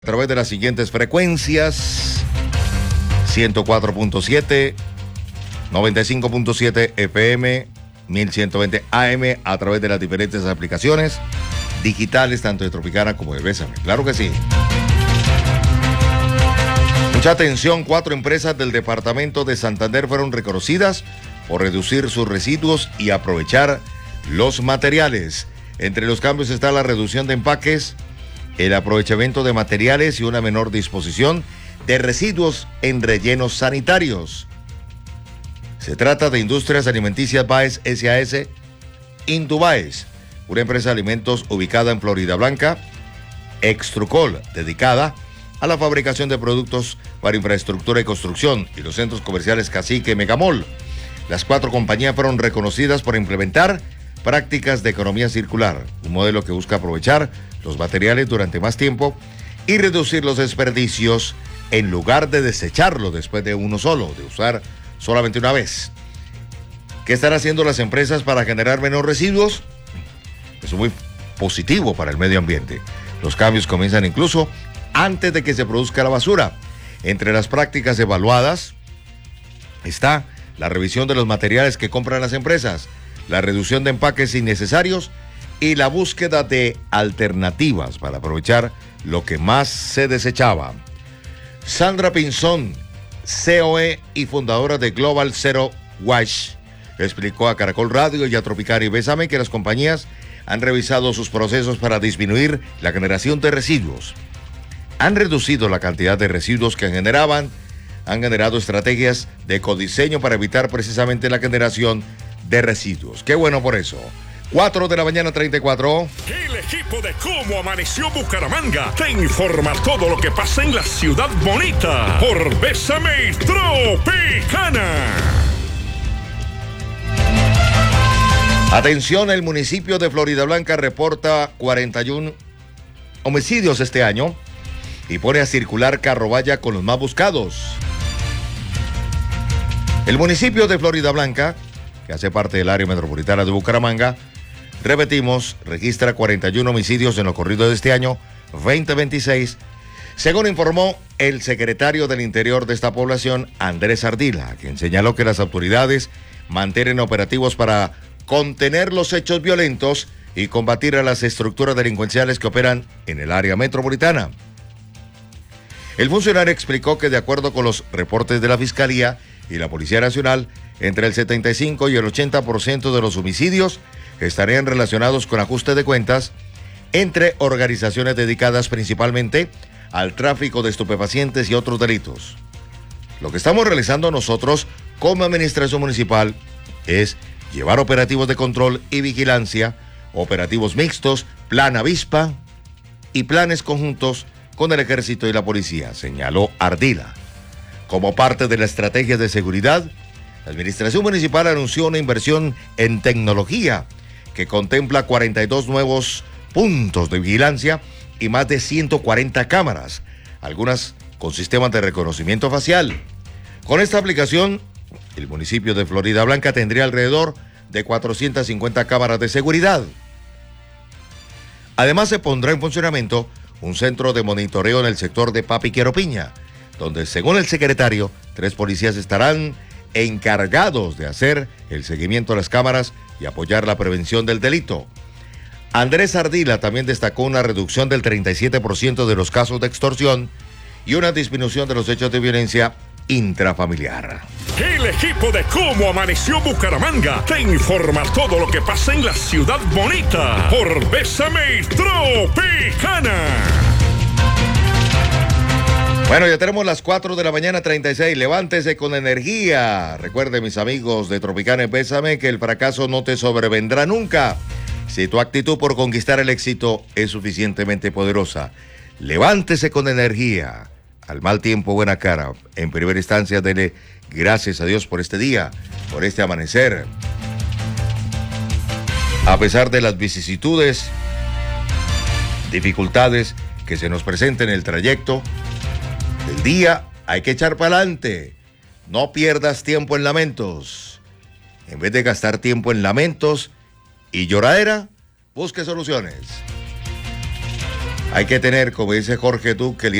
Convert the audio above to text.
A través de las siguientes frecuencias: 104.7, 95.7 FM, 1120 AM, a través de las diferentes aplicaciones digitales, tanto de Tropicana como de Bésame. Claro que sí. Mucha atención, 4 empresas del departamento de Santander fueron reconocidas por reducir sus residuos y aprovechar los materiales. Entre los cambios está la reducción de empaques, el aprovechamiento de materiales y una menor disposición de residuos en rellenos sanitarios. Se trata de Industrias Alimenticias Baez SAS Indubaez, una empresa de alimentos ubicada en Florida Blanca, Extrucol, dedicada a la fabricación de productos para infraestructura y construcción, y los centros comerciales Cacique y Megamall. Las 4 compañías fueron reconocidas por implementar prácticas de economía circular, un modelo que busca aprovechar los materiales durante más tiempo y reducir los desperdicios en lugar de desecharlo después de uno solo, de usar solamente una vez. ¿Qué están haciendo las empresas para generar menos residuos? Es muy positivo para el medio ambiente. Los cambios comienzan incluso antes de que se produzca la basura. Entre las prácticas evaluadas está la revisión de los materiales que compran las empresas, la reducción de empaques innecesarios y la búsqueda de alternativas para aprovechar lo que más se desechaba. Sandra Pinzón, COE y fundadora de Global Zero Wash, explicó a Caracol Radio y a Tropicana y Bésame que las compañías han revisado sus procesos para disminuir la generación de residuos. Han reducido la cantidad de residuos que generaban, han generado estrategias de ecodiseño para evitar precisamente la generación de residuos. Qué bueno por eso. 4 de la mañana, 34. El equipo de Cómo Amaneció Bucaramanga te informa todo lo que pasa en la ciudad bonita por Bésame Tropicana. Atención, el municipio de Florida Blanca reporta 41 homicidios este año y pone a circular carrovalla con los más buscados. El municipio de Florida Blanca, que hace parte del área metropolitana de Bucaramanga, repetimos, registra 41 homicidios en lo corrido de este año 2026, según informó el secretario del Interior de esta población, Andrés Ardila, quien señaló que las autoridades mantienen operativos para contener los hechos violentos y combatir a las estructuras delincuenciales que operan en el área metropolitana. El funcionario explicó que de acuerdo con los reportes de la Fiscalía y la Policía Nacional, entre el 75 y el 80% de los homicidios estarían relacionados con ajuste de cuentas entre organizaciones dedicadas principalmente al tráfico de estupefacientes y otros delitos. Lo que estamos realizando nosotros como administración municipal es llevar operativos de control y vigilancia, operativos mixtos, plan avispa y planes conjuntos con el Ejército y la Policía, señaló Ardila. Como parte de la estrategia de seguridad, la Administración Municipal anunció una inversión en tecnología que contempla 42 nuevos puntos de vigilancia y más de 140 cámaras, algunas con sistemas de reconocimiento facial. Con esta aplicación, el municipio de Florida Blanca tendría alrededor de 450 cámaras de seguridad. Además, se pondrá en funcionamiento un centro de monitoreo en el sector de Papiquero Piña, donde, según el secretario, 3 policías estarán encargados de hacer el seguimiento a las cámaras y apoyar la prevención del delito. Andrés Ardila también destacó una reducción del 37% de los casos de extorsión y una disminución de los hechos de violencia intrafamiliar. El equipo de Cómo Amaneció Bucaramanga te informa todo lo que pasa en la ciudad bonita por Bésame Tropicana. Bueno, ya tenemos las 4 de la mañana, 36. Levántese con energía. Recuerde, mis amigos de Tropicana y Bésame, que el fracaso no te sobrevendrá nunca si tu actitud por conquistar el éxito es suficientemente poderosa. Levántese con energía. Al mal tiempo, buena cara. En primera instancia, dele gracias a Dios por este día, por este amanecer. A pesar de las vicisitudes, dificultades que se nos presenten en el trayecto del día, hay que echar para adelante. No pierdas tiempo en lamentos. En vez de gastar tiempo en lamentos y lloradera, busque soluciones. Hay que tener, como dice Jorge Duque,